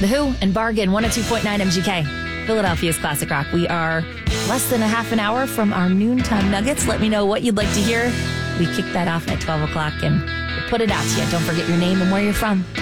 The Who and Bargain, 102.9 MGK, Philadelphia's classic rock. We are less than a half an hour from our noontime nuggets. Let me know what you'd like to hear. We kick that off at 12 o'clock and we'll put it out to you. Don't forget your name and where you're from.